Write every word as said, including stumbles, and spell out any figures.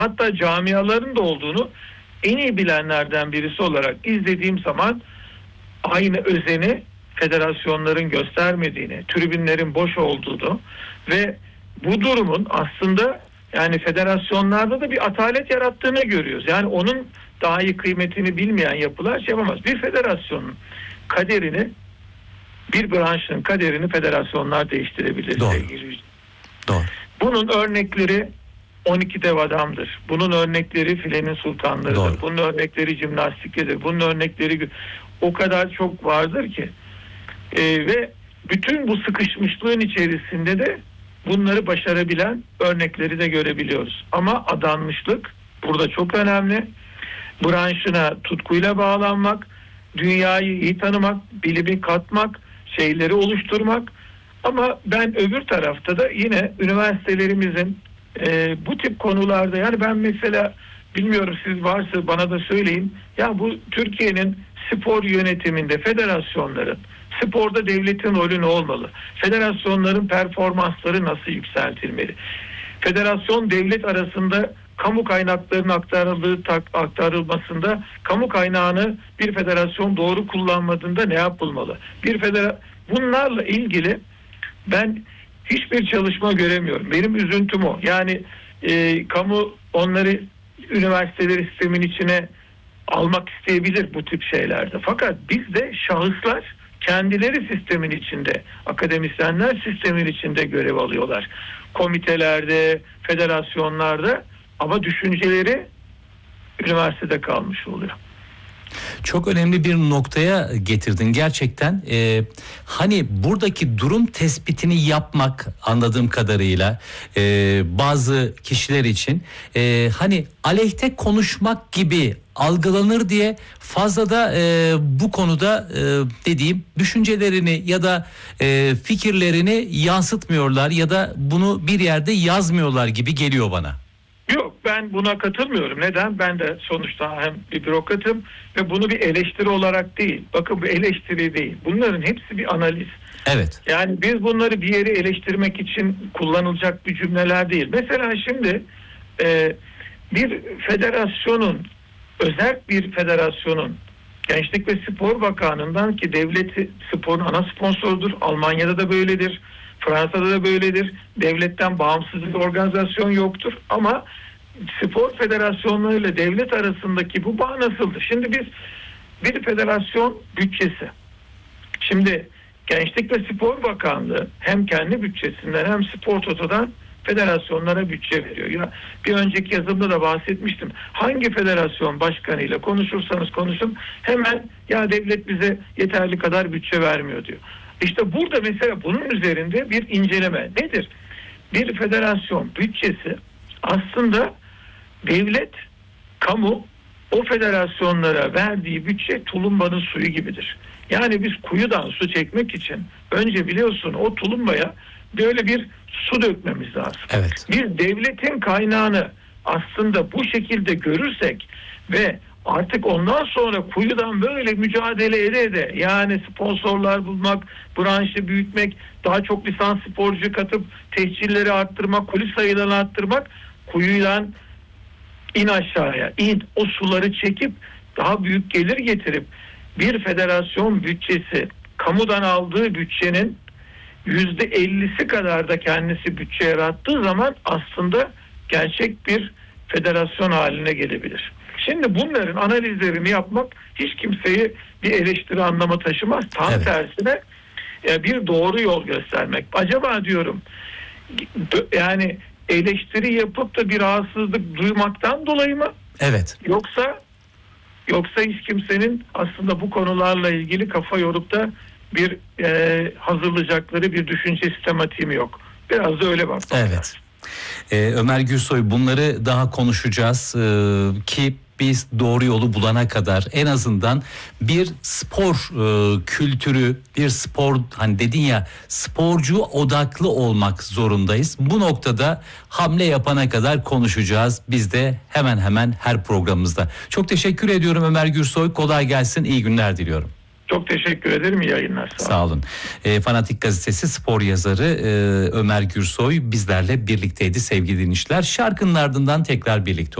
hatta camiaların da olduğunu en iyi bilenlerden birisi olarak izlediğim zaman aynı özeni federasyonların göstermediğini, tribünlerin boş olduğunu ve bu durumun aslında yani federasyonlarda da bir atalet yarattığını görüyoruz. Yani onun daha iyi kıymetini bilmeyen yapılar şey yapamaz. Bir federasyonun kaderini, bir branşın kaderini federasyonlar değiştirebilir. Doğru. Doğru. Bunun örnekleri on iki dev adamdır. Bunun örnekleri filenin sultanlarıdır. Doğru. Bunun örnekleri jimnastiktedir. Bunun örnekleri o kadar çok vardır ki. Ee, ve bütün bu sıkışmışlığın içerisinde de bunları başarabilen örnekleri de görebiliyoruz. Ama adanmışlık burada çok önemli. Branşına tutkuyla bağlanmak, dünyayı iyi tanımak, bilimi katmak, şeyleri oluşturmak. Ama ben öbür tarafta da yine üniversitelerimizin e, bu tip konularda, yani ben mesela bilmiyorum, siz varsa bana da söyleyin. Ya bu Türkiye'nin spor yönetiminde federasyonların, sporda devletin rolü ne olmalı? Federasyonların performansları nasıl yükseltilmeli? Federasyon devlet arasında kamu kaynaklarının aktarıldığı tak, aktarılmasında kamu kaynağını bir federasyon doğru kullanmadığında ne yapılmalı? Bir federa bunlarla ilgili ben hiçbir çalışma göremiyorum. Benim üzüntüm o. Yani e, kamu onları üniversiteleri sistemin içine almak isteyebilir bu tip şeylerde. Fakat bizde şahıslar kendileri sistemin içinde, akademisyenler sistemin içinde görev alıyorlar. Komitelerde, federasyonlarda, ama düşünceleri üniversitede kalmış oluyor. Çok önemli bir noktaya getirdin gerçekten. Ee, hani buradaki durum tespitini yapmak, anladığım kadarıyla e, bazı kişiler için e, hani aleyhte konuşmak gibi algılanır diye fazla da e, bu konuda e, dediğim düşüncelerini ya da e, fikirlerini yansıtmıyorlar ya da bunu bir yerde yazmıyorlar gibi geliyor bana. Yok, ben buna katılmıyorum. Neden? Ben de sonuçta hem bir bürokratım ve bunu bir eleştiri olarak değil. Bakın, bu eleştiri değil. Bunların hepsi bir analiz. Evet. Yani biz bunları bir yeri eleştirmek için kullanılacak bir cümleler değil. Mesela şimdi e, bir federasyonun, özel bir federasyonun, Gençlik ve Spor Bakanlığı'ndan, ki devleti sporun ana sponsorudur. Almanya'da da böyledir. Fransa'da da böyledir. Devletten bağımsız bir organizasyon yoktur. Ama spor federasyonları ile devlet arasındaki bu bağ nasıldır? Şimdi biz bir federasyon bütçesi. Şimdi Gençlik ve Spor Bakanlığı hem kendi bütçesinden hem Spor Toto'dan federasyonlara bütçe veriyor. Ya bir önceki yazımda da bahsetmiştim. Hangi federasyon başkanıyla konuşursanız konuşun hemen ya devlet bize yeterli kadar bütçe vermiyor diyor. İşte burada mesela bunun üzerinde bir inceleme nedir? Bir federasyon bütçesi aslında devlet, kamu o federasyonlara verdiği bütçe tulumbanın suyu gibidir. Yani biz kuyudan su çekmek için önce biliyorsun o tulumbaya böyle bir su dökmemiz lazım. Evet. Biz devletin kaynağını aslında bu şekilde görürsek ve artık ondan sonra kuyudan böyle mücadele ede ede, yani sponsorlar bulmak, branşı büyütmek, daha çok lisans sporcu katıp tehcilleri arttırmak, kulis sayılarını arttırmak, kuyudan in aşağıya, in o suları çekip daha büyük gelir getirip bir federasyon bütçesi, kamudan aldığı bütçenin yüzde ellisi kadar da kendisi bütçe yarattığı zaman aslında gerçek bir federasyon haline gelebilir. Şimdi bunların analizlerini yapmak hiç kimseyi bir eleştiri anlama taşımaz. Tam evet. tersine bir doğru yol göstermek. Acaba diyorum, yani eleştiri yapıp da bir rahatsızlık duymaktan dolayı mı? Evet. Yoksa yoksa hiç kimsenin aslında bu konularla ilgili kafa yorup da bir e, hazırlayacakları bir düşünce sistematiği mi yok? Biraz da öyle bak. Evet. Ee, Ömer Gürsoy, bunları daha konuşacağız ee, ki biz doğru yolu bulana kadar en azından bir spor e, kültürü, bir spor, hani dedin ya, sporcu odaklı olmak zorundayız. Bu noktada hamle yapana kadar konuşacağız biz de hemen hemen her programımızda. Çok teşekkür ediyorum Ömer Gürsoy. Kolay gelsin, iyi günler diliyorum. Çok teşekkür ederim. İyi yayınlar. Sağ olun. Sağ olun. E, Fanatik Gazetesi spor yazarı e, Ömer Gürsoy bizlerle birlikteydi sevgili dinleyiciler. Şarkının ardından tekrar birlikte